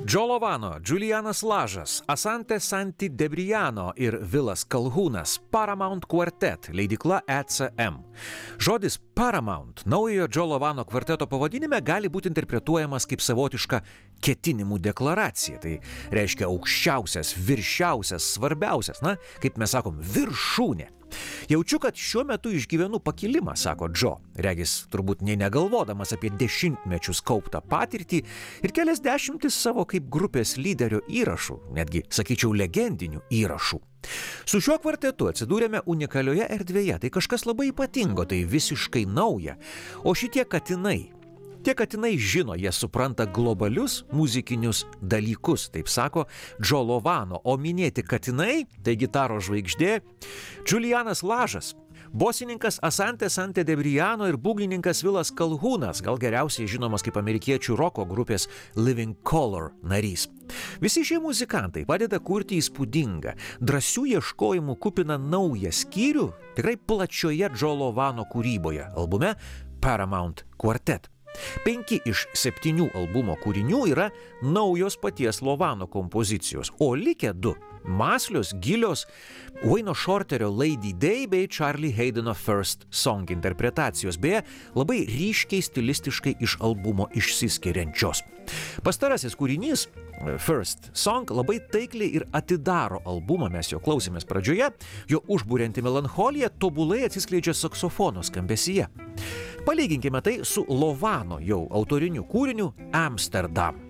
Joe Lovano, Julianas Lažas, Asante Santi Debriano ir Vilas Kalhūnas, Paramount Quartet, leidykla ECM. Žodis Paramount naujojo Joe Lovano kvarteto pavadinime gali būti interpretuojamas kaip savotiška ketinimų deklaracija. Tai reiškia aukščiausias, viršiausias, svarbiausias, kaip mes sakom, viršūnė. Jaučiu, kad šiuo metu išgyvenu pakilimą, sako Joe, regis turbūt nei negalvodamas apie dešimtmečius kauptą patirtį ir kelias dešimtis savo kaip grupės lyderio įrašų, netgi, sakyčiau, legendinių įrašų. Su šiuo kvartetu atsidūrėme unikalioje erdvėje, tai kažkas labai ypatingo, tai visiškai nauja, o šitie katinai. Tie katinai žino, jie supranta globalius muzikinius dalykus, taip sako Joe Lovano, o minėti katinai, tai gitaros žvaigždė, Julianas Lažas, bosininkas Asante Santi Debriano ir būgnininkas Vilas Kalhūnas, gal geriausiai žinomas kaip amerikiečių roko grupės Living Colour narys. Visi šie muzikantai padeda kurti įspūdingą, drąsių ieškojimų kupiną naują skyrių tikrai plačioje Joe Lovano kūryboje, albume Paramount Quartet. 5 iš 7 albumo kūrinių yra naujos paties Lovano kompozicijos, o likę 2 mąslios, gilios Wayno Shorterio Lady Day bei Charlie Haydeno First Song interpretacijos, beje, labai ryškiai stilistiškai iš albumo išsiskiriančios. Pastarasis kūrinys, First Song, labai taikliai ir atidaro albumą, mes jo klausėmės pradžioje, jo užburianti melancholija tobulai atsiskleidžia saksofono skambesyje. Palyginkime tai su Lovano jau autoriniu kūriniu Amsterdam.